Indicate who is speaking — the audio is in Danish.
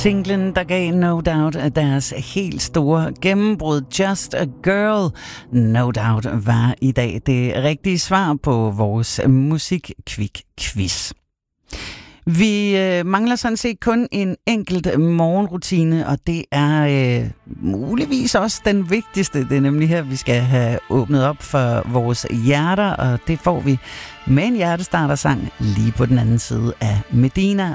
Speaker 1: Singlen, der gav No Doubt deres helt store gennembrud, Just a Girl. No Doubt var i dag det rigtige svar på vores musik-kvik-quiz. Vi mangler sådan set kun en enkelt morgenrutine, og det er muligvis også den vigtigste. Det er nemlig her, vi skal have åbnet op for vores hjerter, og det får vi med en hjertestartersang lige på den anden side af Medina